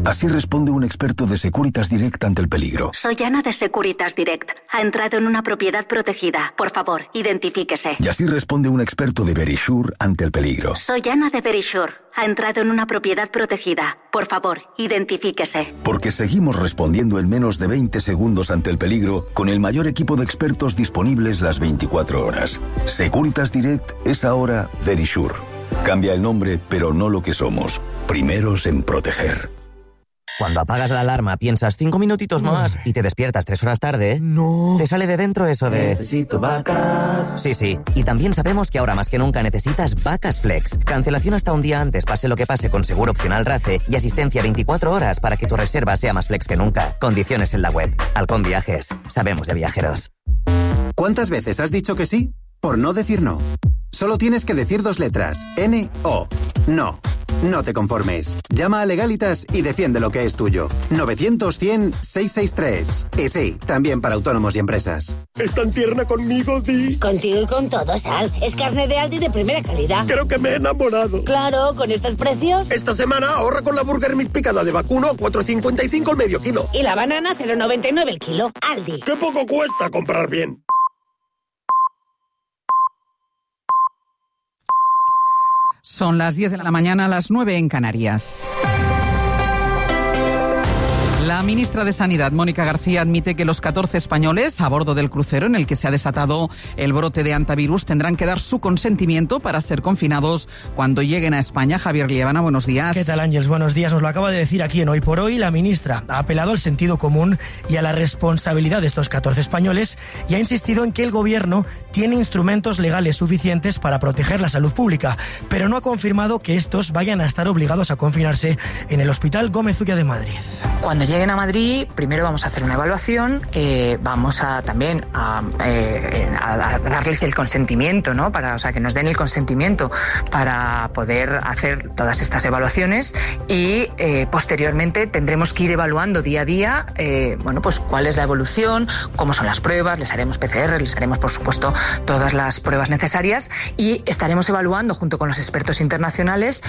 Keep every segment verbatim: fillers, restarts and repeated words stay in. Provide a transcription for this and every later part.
Así responde un experto de Securitas Direct ante el peligro. Soy Ana de Securitas Direct. Ha entrado en una propiedad protegida. Por favor, identifíquese. Y así responde un experto de Verisure ante el peligro. Soy Ana de Verisure. Ha entrado en una propiedad protegida. Por favor, identifíquese. Porque seguimos respondiendo en menos de veinte segundos ante el peligro con el mayor equipo de expertos disponibles las veinticuatro horas. Securitas Direct es ahora Verisure. Cambia el nombre, pero no lo que somos. Primeros en proteger. Cuando apagas la alarma piensas cinco minutitos más y te despiertas tres horas tarde, no. Te sale de dentro eso de... Necesito vacas. Sí, sí. Y también sabemos que ahora más que nunca necesitas Vacas Flex. Cancelación hasta un día antes, pase lo que pase, con seguro opcional RACE y asistencia veinticuatro horas para que tu reserva sea más flex que nunca. Condiciones en la web. Halcón Viajes. Sabemos de viajeros. ¿Cuántas veces has dicho que sí por no decir no? Solo tienes que decir dos letras. N O. No. No te conformes. Llama a Legalitas y defiende lo que es tuyo. novecientos cien seiscientos sesenta y tres. Y sí, también para autónomos y empresas. ¿Es tan tierna conmigo, Di? Contigo y con todo, Sal. Es carne de Aldi de primera calidad. Creo que me he enamorado. Claro, con estos precios. Esta semana ahorra con la Burger Meat picada de vacuno a cuatro cincuenta y cinco el medio kilo. Y la banana cero noventa y nueve el kilo. Aldi. ¡Qué poco cuesta comprar bien! Son las diez de la mañana, las nueve en Canarias. La ministra de Sanidad, Mónica García, admite que los catorce españoles a bordo del crucero en el que se ha desatado el brote de hantavirus tendrán que dar su consentimiento para ser confinados cuando lleguen a España. Javier Liébana, buenos días. ¿Qué tal, Ángeles? Buenos días. Nos lo acaba de decir aquí en Hoy por Hoy. La ministra ha apelado al sentido común y a la responsabilidad de estos catorce españoles y ha insistido en que el gobierno tiene instrumentos legales suficientes para proteger la salud pública, pero no ha confirmado que estos vayan a estar obligados a confinarse en el Hospital Gómez Ulla de Madrid. Cuando lleguen a Madrid, primero vamos a hacer una evaluación, eh, vamos a también a, eh, a, a darles el consentimiento, ¿no? Para, o sea, que nos den el consentimiento para poder hacer todas estas evaluaciones y eh, posteriormente tendremos que ir evaluando día a día, eh, bueno, pues cuál es la evolución, cómo son las pruebas, les haremos P C R, les haremos, por supuesto, todas las pruebas necesarias y estaremos evaluando junto con los expertos internacionales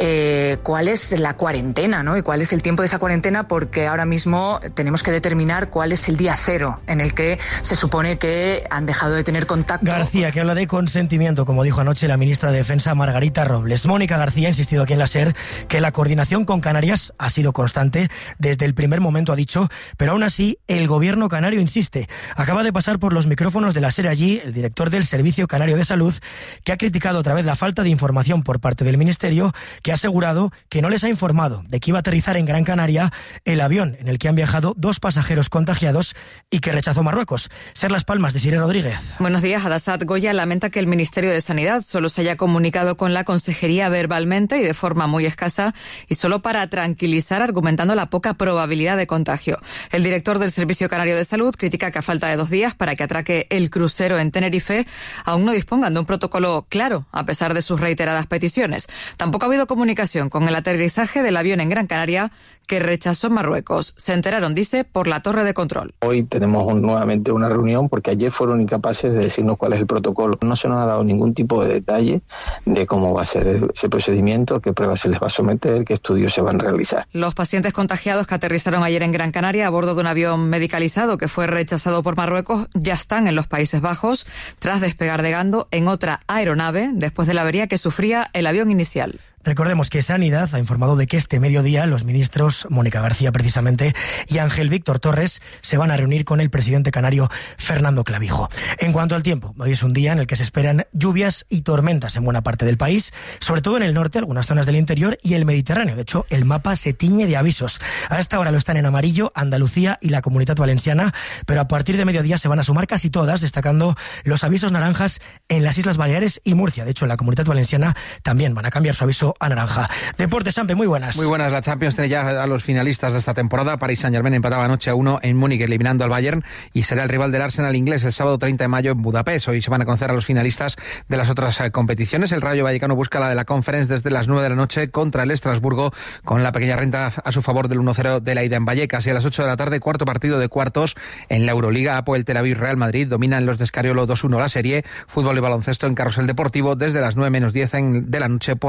eh, cuál es la cuarentena, ¿no? Y cuál es el tiempo de esa cuarentena, porque ahora mismo tenemos que determinar cuál es el día cero en el que se supone que han dejado de tener contacto. García, que habla de consentimiento, como dijo anoche la ministra de Defensa, Margarita Robles. Mónica García ha insistido aquí en la SER que la coordinación con Canarias ha sido constante desde el primer momento, ha dicho, pero aún así el gobierno canario insiste. Acaba de pasar por los micrófonos de la SER allí el director del Servicio Canario de Salud, que ha criticado otra vez la falta de información por parte del Ministerio, que ha asegurado que no les ha informado de que iba a aterrizar en Gran Canaria el avión en el que han viajado dos pasajeros contagiados y que rechazó Marruecos. Ser Las Palmas, de Sire Rodríguez. Buenos días. Adasat Goya lamenta que el Ministerio de Sanidad solo se haya comunicado con la Consejería verbalmente y de forma muy escasa y solo para tranquilizar, argumentando la poca probabilidad de contagio. El director del Servicio Canario de Salud critica que a falta de dos días para que atraque el crucero en Tenerife aún no dispongan de un protocolo claro, a pesar de sus reiteradas peticiones. Tampoco ha habido comunicación con el aterrizaje del avión en Gran Canaria, que rechazó Marruecos. Se enteraron, dice, por la torre de control. Hoy tenemos un, nuevamente una reunión porque ayer fueron incapaces de decirnos cuál es el protocolo. No se nos ha dado ningún tipo de detalle de cómo va a ser ese procedimiento, qué pruebas se les va a someter, qué estudios se van a realizar. Los pacientes contagiados que aterrizaron ayer en Gran Canaria a bordo de un avión medicalizado que fue rechazado por Marruecos ya están en los Países Bajos tras despegar de Gando en otra aeronave después de la avería que sufría el avión inicial. Recordemos que Sanidad ha informado de que este mediodía los ministros Mónica García precisamente y Ángel Víctor Torres se van a reunir con el presidente canario Fernando Clavijo. En cuanto al tiempo, hoy es un día en el que se esperan lluvias y tormentas en buena parte del país, sobre todo en el norte, algunas zonas del interior y el Mediterráneo. De hecho, el mapa se tiñe de avisos. A esta hora lo están en amarillo Andalucía y la Comunidad Valenciana, pero a partir de mediodía se van a sumar casi todas, destacando los avisos naranjas en las Islas Baleares y Murcia. De hecho, en la Comunidad Valenciana también van a cambiar su aviso a naranja. Deportes, Sampe, muy buenas. Muy buenas. La Champions tiene ya a los finalistas de esta temporada. Paris Saint-Germain empataba anoche a uno en Múnich, eliminando al Bayern, y será el rival del Arsenal inglés el sábado treinta de mayo en Budapest. Hoy se van a conocer a los finalistas de las otras eh, competiciones. El Rayo Vallecano busca la de la Conference desde las nueve de la noche contra el Estrasburgo, con la pequeña renta a su favor del uno cero de la ida en Vallecas. Y a las ocho de la tarde, cuarto partido de cuartos en la Euroliga. Apoel Tel Aviv Real Madrid dominan los de Escariolo dos uno la serie. Fútbol y baloncesto en Carrusel Deportivo desde las nueve menos diez de la noche por Ser Más.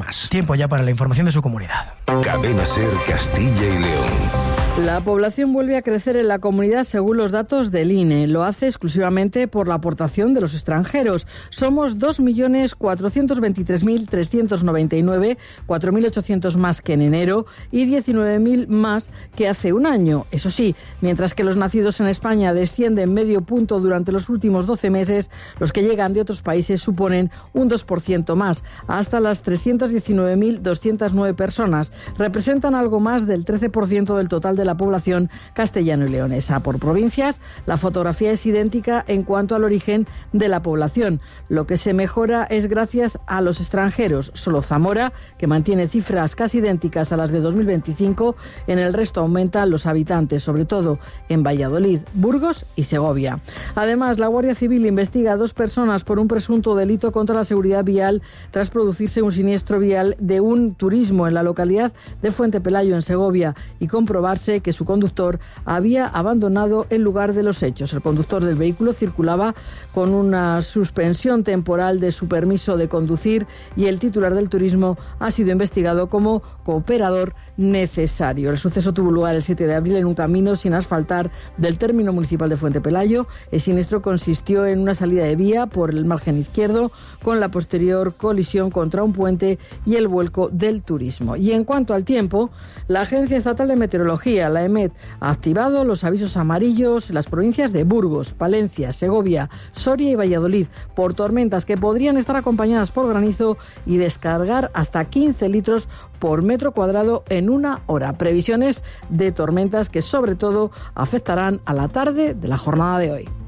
más. Tiempo ya para la información de su comunidad. Cadena SER Castilla y León. La población vuelve a crecer en la comunidad según los datos del I N E. Lo hace exclusivamente por la aportación de los extranjeros. Somos dos millones cuatrocientos veintitrés mil trescientos noventa y nueve, cuatro mil ochocientos más que en enero y diecinueve mil más que hace un año. Eso sí, mientras que los nacidos en España descienden medio punto durante los últimos doce meses, los que llegan de otros países suponen un dos por ciento más, hasta las trescientos diecinueve mil doscientos nueve personas. Representan algo más del trece por ciento del total de la población castellano y leonesa. Por provincias, la fotografía es idéntica en cuanto al origen de la población. Lo que se mejora es gracias a los extranjeros. Solo Zamora, que mantiene cifras casi idénticas a las de dos mil veinticinco, en el resto aumentan los habitantes, sobre todo en Valladolid, Burgos y Segovia. Además, la Guardia Civil investiga a dos personas por un presunto delito contra la seguridad vial tras producirse un siniestro vial de un turismo en la localidad de Fuente Pelayo, en Segovia, y comprobarse que su conductor había abandonado el lugar de los hechos. El conductor del vehículo circulaba con una suspensión temporal de su permiso de conducir y el titular del turismo ha sido investigado como cooperador necesario. El suceso tuvo lugar el siete de abril en un camino sin asfaltar del término municipal de Fuente Pelayo. El siniestro consistió en una salida de vía por el margen izquierdo con la posterior colisión contra un puente y el vuelco del turismo. Y en cuanto al tiempo, la Agencia Estatal de Meteorología, la EMET, ha activado los avisos amarillos en las provincias de Burgos, Palencia, Segovia, Soria y Valladolid por tormentas que podrían estar acompañadas por granizo y descargar hasta quince litros por metro cuadrado en una hora. Previsiones de tormentas que sobre todo afectarán a la tarde de la jornada de hoy.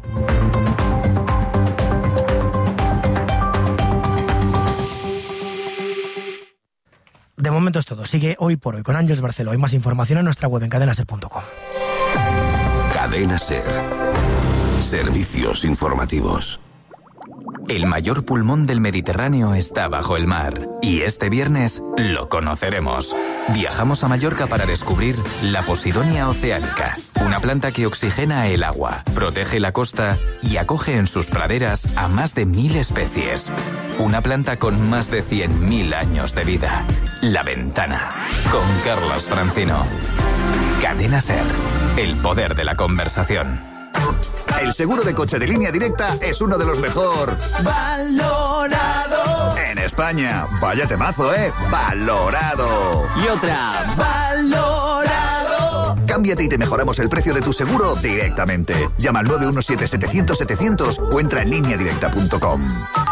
De momento es todo. Sigue Hoy por Hoy con Ángeles Barceló. Hay más información en nuestra web en cadena ser punto com. Cadena SER. Servicios informativos. El mayor pulmón del Mediterráneo está bajo el mar y este viernes lo conoceremos. Viajamos a Mallorca para descubrir la Posidonia oceanica, una planta que oxigena el agua, protege la costa y acoge en sus praderas a más de mil especies. Una planta con más de cien mil años de vida. La Ventana, con Carlos Francino. Cadena SER, el poder de la conversación. El seguro de coche de Línea Directa es uno de los mejor valorado en España. Vaya temazo, ¿eh? Valorado. Y otra, valorado. Cámbiate y te mejoramos el precio de tu seguro directamente. Llama al nueve uno siete, setecientos, setecientos o entra en línea directa punto com.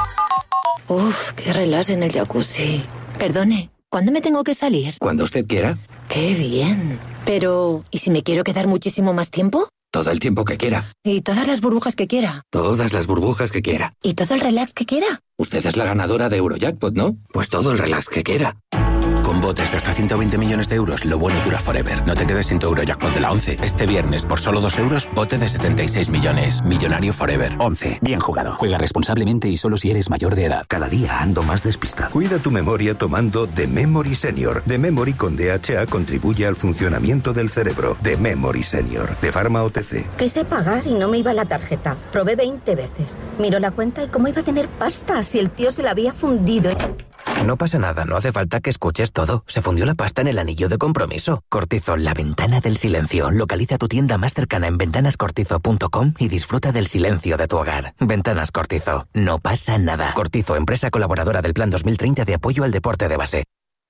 Uf, qué relax en el jacuzzi. Perdone, ¿cuándo me tengo que salir? Cuando usted quiera. Qué bien. Pero, ¿y si me quiero quedar muchísimo más tiempo? Todo el tiempo que quiera. ¿Y todas las burbujas que quiera? Todas las burbujas que quiera. ¿Y todo el relax que quiera? Usted es la ganadora de Eurojackpot, ¿no? Pues todo el relax que quiera. Con botes de hasta ciento veinte millones de euros, lo bueno dura forever. No te quedes sin tu Eurojackpot de la once. Este viernes, por solo dos euros, bote de setenta y seis millones. Millonario forever. once. Bien jugado. Juega responsablemente y solo si eres mayor de edad. Cada día ando más despistado. Cuida tu memoria tomando The Memory Senior. The Memory con D H A contribuye al funcionamiento del cerebro. The Memory Senior. De Pharma O T C. Quise pagar y no me iba la tarjeta. Probé veinte veces. Miró la cuenta y cómo iba a tener pasta si el tío se la había fundido. No pasa nada, no hace falta que escuches todo. Se fundió la pasta en el anillo de compromiso. Cortizo, la ventana del silencio. Localiza tu tienda más cercana en ventanas cortizo punto com y disfruta del silencio de tu hogar. Ventanas Cortizo. No pasa nada. Cortizo, empresa colaboradora del Plan dos mil treinta de apoyo al deporte de base.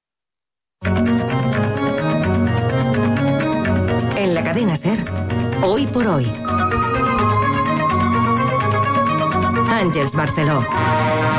En la cadena SER, Hoy por Hoy. Ángeles Barceló.